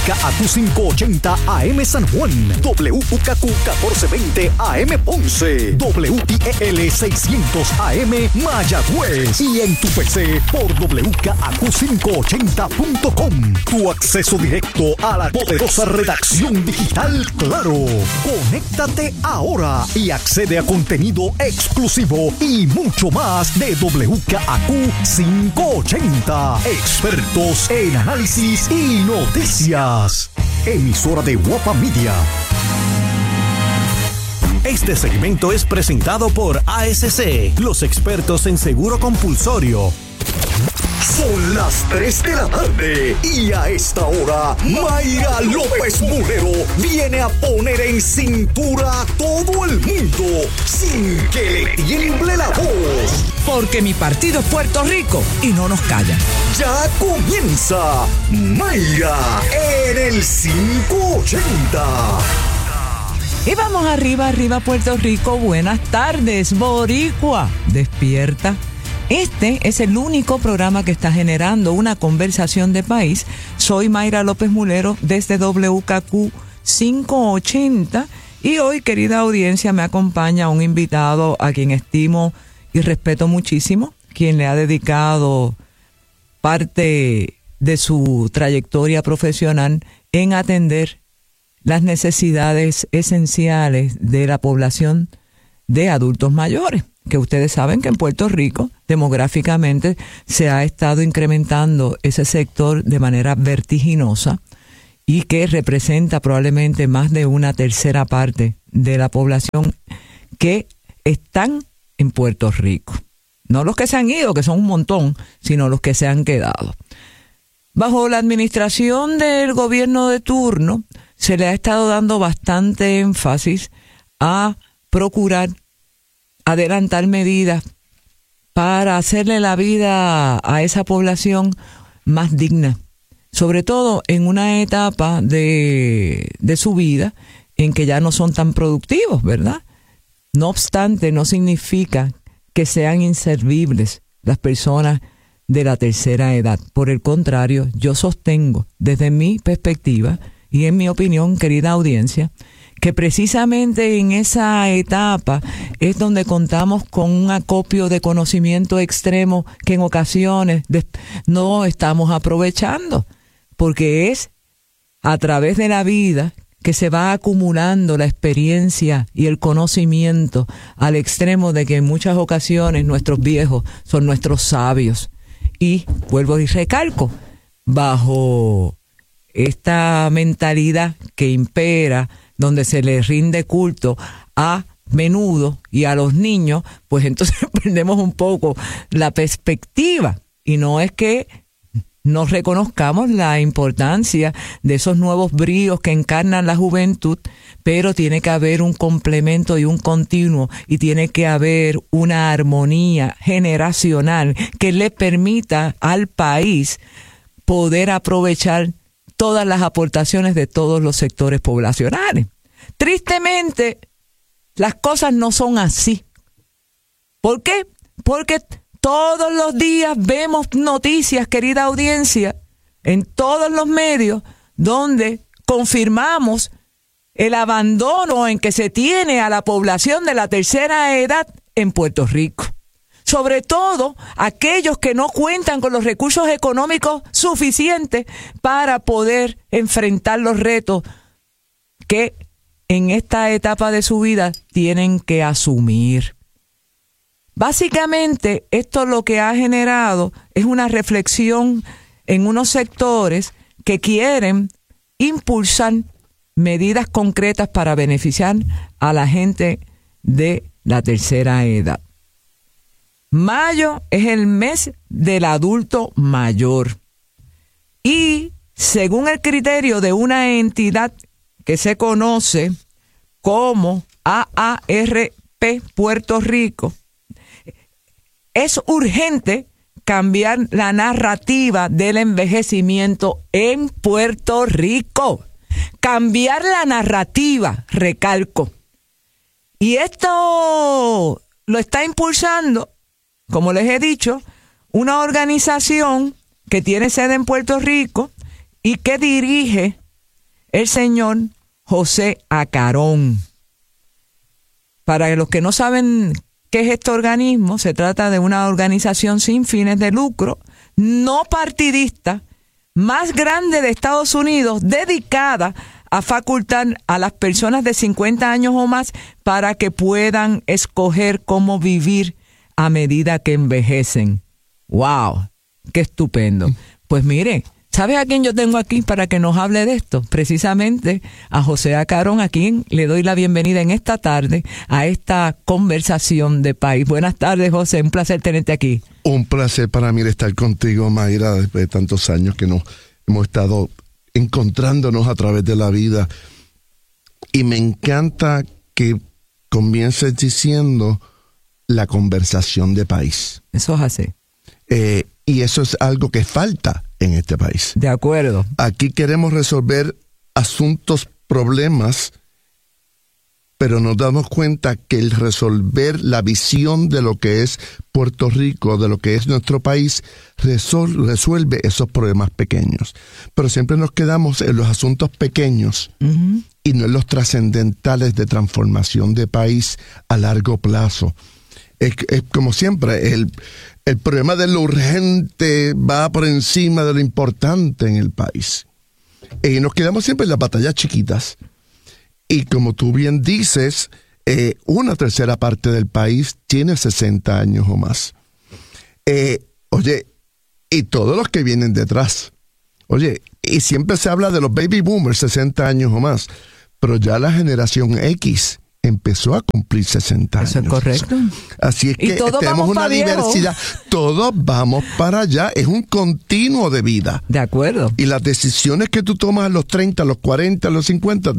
KAQ 580 AM San Juan, WUKQ 1420 AM Ponce, WIEL 600 AM Mayagüez y en tu PC por WKAQ580.com. Tu acceso directo a la poderosa redacción digital Claro. Conéctate ahora y accede a contenido exclusivo y mucho más de WKAQ 580. Expertos en análisis y noticias. Emisora de Guapa Media. Este segmento es presentado por ASC, los expertos en seguro compulsorio. Son las 3 de la tarde y a esta hora Mayra López Mulero viene a poner en cintura a todo el mundo sin que le tiemble la voz. Porque mi partido es Puerto Rico y no nos callan. Ya comienza Mayra en el 580. Y vamos arriba Puerto Rico. Buenas tardes, Boricua. Despierta. Este es el único programa que está generando una conversación de país. Soy Mayra López Mulero desde WKQ 580 y hoy, querida audiencia, me acompaña un invitado a quien estimo y respeto muchísimo, quien le ha dedicado parte de su trayectoria profesional en atender las necesidades esenciales de la población de adultos mayores, que ustedes saben que en Puerto Rico demográficamente se ha estado incrementando ese sector de manera vertiginosa y que representa probablemente más de una tercera parte de la población que están en Puerto Rico. No los que se han ido, que son un montón, sino los que se han quedado. Bajo la administración del gobierno de turno, se le ha estado dando bastante énfasis a procurar adelantar medidas para hacerle la vida a esa población más digna, sobre todo en una etapa de su vida en que ya no son tan productivos, ¿verdad? No obstante, no significa que sean inservibles las personas de la tercera edad. Por el contrario, yo sostengo desde mi perspectiva y en mi opinión, querida audiencia, que precisamente en esa etapa es donde contamos con un acopio de conocimiento extremo que en ocasiones no estamos aprovechando, porque es a través de la vida que se va acumulando la experiencia y el conocimiento al extremo de que en muchas ocasiones nuestros viejos son nuestros sabios. Y vuelvo y recalco, bajo esta mentalidad que impera, donde se les rinde culto a menudo y a los niños, pues entonces perdemos un poco la perspectiva. Y no es que no reconozcamos la importancia de esos nuevos bríos que encarnan la juventud, pero tiene que haber un complemento y un continuo, y tiene que haber una armonía generacional que le permita al país poder aprovechar todas las aportaciones de todos los sectores poblacionales. Tristemente, las cosas no son así. ¿Por qué? Porque todos los días vemos noticias, querida audiencia, en todos los medios, donde confirmamos el abandono en que se tiene a la población de la tercera edad en Puerto Rico. Sobre todo aquellos que no cuentan con los recursos económicos suficientes para poder enfrentar los retos que en esta etapa de su vida tienen que asumir. Básicamente, esto lo que ha generado es una reflexión en unos sectores que quieren impulsar medidas concretas para beneficiar a la gente de la tercera edad. Mayo es el mes del adulto mayor y, según el criterio de una entidad que se conoce como AARP Puerto Rico, es urgente cambiar la narrativa del envejecimiento en Puerto Rico. Cambiar la narrativa, recalco. Y esto lo está impulsando, como les he dicho, una organización que tiene sede en Puerto Rico y que dirige el señor José Acarón. Para los que no saben qué es este organismo, se trata de una organización sin fines de lucro, no partidista, más grande de Estados Unidos, dedicada a facultar a las personas de 50 años o más para que puedan escoger cómo vivir a medida que envejecen. ¡Wow! ¡Qué estupendo! Pues mire, ¿sabes a quién yo tengo aquí para que nos hable de esto? Precisamente a José Acarón, a quien le doy la bienvenida en esta tarde a esta conversación de país. Buenas tardes, José, un placer tenerte aquí. Un placer para mí estar contigo, Mayra, después de tantos años que nos hemos estado encontrándonos a través de la vida. Y me encanta que comiences diciendo la conversación de país. Eso es así. Y eso es algo que falta en este país. De acuerdo. Aquí queremos resolver asuntos, problemas, pero nos damos cuenta que el resolver la visión de lo que es Puerto Rico, de lo que es nuestro país, resuelve esos problemas pequeños. Pero siempre nos quedamos en los asuntos pequeños y no en los trascendentales de transformación de país a largo plazo. Es como siempre, el problema de lo urgente va por encima de lo importante en el país. Y nos quedamos siempre en las batallas chiquitas. Y como tú bien dices, una tercera parte del país tiene 60 años o más. Oye, y todos los que vienen detrás. Oye, y siempre se habla de los baby boomers, 60 años o más. Pero ya la generación X empezó a cumplir 60 años. Eso es correcto. Así es que tenemos una diversidad. Todos vamos para allá. Es un continuo de vida. De acuerdo. Y las decisiones que tú tomas a los 30, a los 40, a los 50,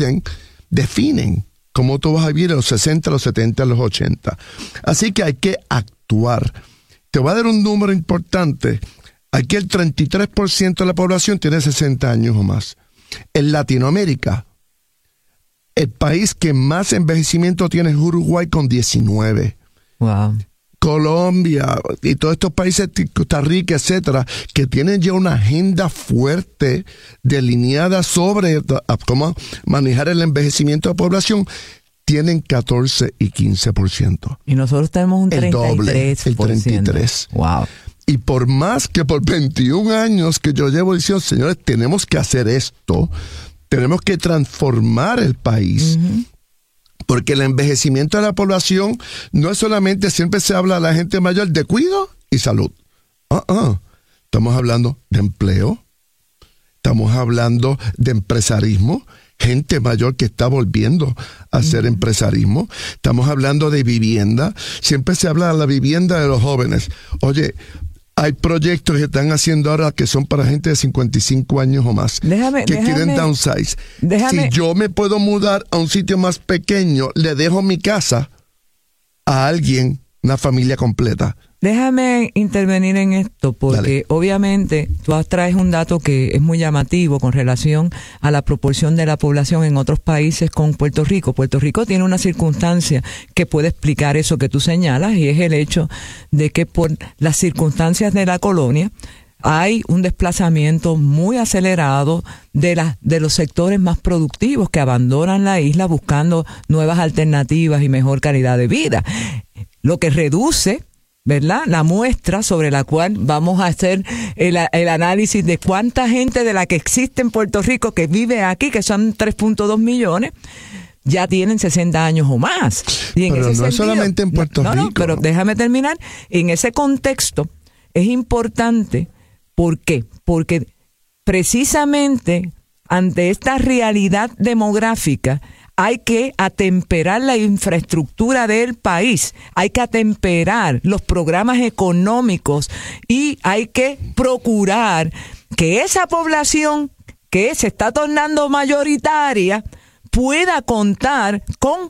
definen cómo tú vas a vivir a los 60, a los 70, a los 80. Así que hay que actuar. Te voy a dar un número importante. Aquí el 33% de la población tiene 60 años o más. En Latinoamérica, el país que más envejecimiento tiene es Uruguay con 19. Wow. Colombia y todos estos países, Costa Rica, etcétera, que tienen ya una agenda fuerte delineada sobre cómo manejar el envejecimiento de la población, tienen 14 y 15%. Y nosotros tenemos un 33%. El doble, el 33%. Wow. Y por más que por 21 años que yo llevo diciendo, señores, tenemos que hacer esto, tenemos que transformar el país. Porque el envejecimiento de la población no es solamente, siempre se habla a la gente mayor de cuidado y salud. Estamos hablando de empleo, estamos hablando de empresarismo, gente mayor que está volviendo a hacer empresarismo. Estamos hablando de vivienda, siempre se habla de la vivienda de los jóvenes. Oye, hay proyectos que están haciendo ahora que son para gente de 55 años o más, que quieren downsize. Si yo me puedo mudar a un sitio más pequeño, le dejo mi casa a alguien, una familia completa. Déjame intervenir en esto porque obviamente tú traes un dato que es muy llamativo con relación a la proporción de la población en otros países con Puerto Rico. Puerto Rico tiene una circunstancia que puede explicar eso que tú señalas y es el hecho de que por las circunstancias de la colonia hay un desplazamiento muy acelerado de los sectores más productivos que abandonan la isla buscando nuevas alternativas y mejor calidad de vida. Lo que reduce, ¿verdad?, la muestra sobre la cual vamos a hacer el análisis de cuánta gente de la que existe en Puerto Rico que vive aquí, que son 3.2 millones, ya tienen 60 años o más. Y en pero ese no es solamente en Puerto Rico. No, pero déjame terminar. En ese contexto es importante. ¿Por qué? Porque precisamente ante esta realidad demográfica hay que atemperar la infraestructura del país, hay que atemperar los programas económicos y hay que procurar que esa población que se está tornando mayoritaria pueda contar con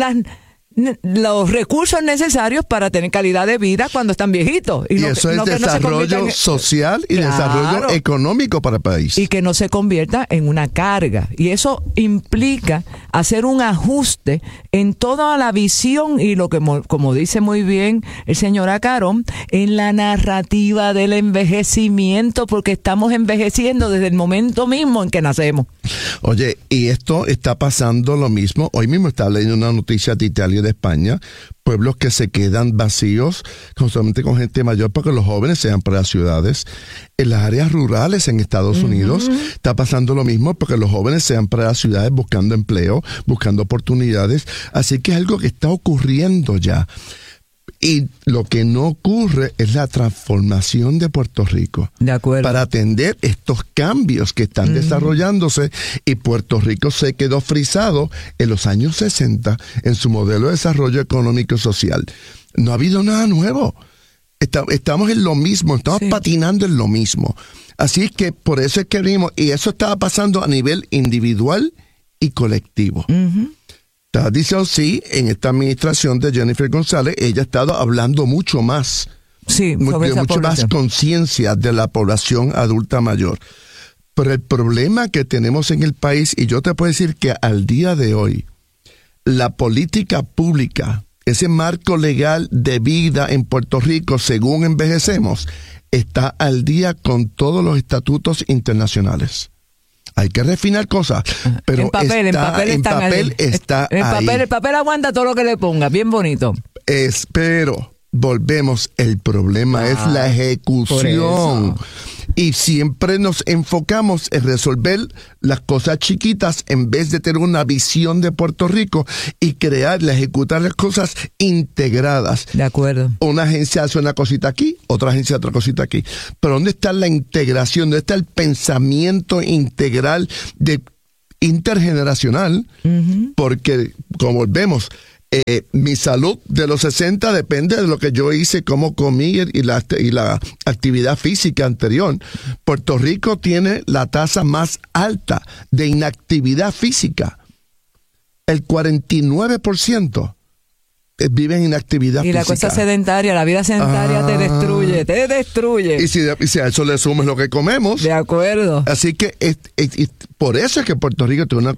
los recursos necesarios para tener calidad de vida cuando están viejitos. Y eso es desarrollo social y desarrollo económico para el país. Y que no se convierta en una carga. Y eso implica hacer un ajuste en toda la visión y lo que, como dice muy bien el señor Acarón, en la narrativa del envejecimiento, porque estamos envejeciendo desde el momento mismo en que nacemos. Oye, y esto está pasando lo mismo. Hoy mismo estaba leyendo una noticia de Italia y de España. Pueblos que se quedan vacíos, solamente con gente mayor, porque los jóvenes se van para las ciudades. En las áreas rurales en Estados Unidos está pasando lo mismo, porque los jóvenes se van para las ciudades buscando empleo, buscando oportunidades. Así que es algo que está ocurriendo ya. Y lo que no ocurre es la transformación de Puerto Rico. De acuerdo. Para atender estos cambios que están desarrollándose, y Puerto Rico se quedó frisado en los años 60 en su modelo de desarrollo económico y social. No ha habido nada nuevo. Estamos en lo mismo, estamos patinando en lo mismo. Así que por eso es que venimos, y eso estaba pasando a nivel individual y colectivo. Dice sí, en esta administración de Jennifer González, ella ha estado hablando mucho más, mucho más conciencia de la población adulta mayor. Pero el problema que tenemos en el país, y yo te puedo decir que al día de hoy, la política pública, ese marco legal de vida en Puerto Rico, según envejecemos, está al día con todos los estatutos internacionales. Hay que refinar cosas, pero en papel está ahí. El papel aguanta todo lo que le ponga, bien bonito. Pero volvemos, el problema es la ejecución. Y siempre nos enfocamos en resolver las cosas chiquitas en vez de tener una visión de Puerto Rico y ejecutar las cosas integradas. De acuerdo. Una agencia hace una cosita aquí, otra agencia otra cosita aquí. Pero ¿dónde está la integración? ¿Dónde está el pensamiento integral intergeneracional? Porque, como vemos, mi salud de los 60 depende de lo que yo hice, cómo comí y la actividad física anterior. Puerto Rico tiene la tasa más alta de inactividad física. El 49% vive en inactividad física. Y la cosa sedentaria, la vida sedentaria te destruye. Y si a eso le sumas lo que comemos. De acuerdo. Así que por eso es que Puerto Rico tiene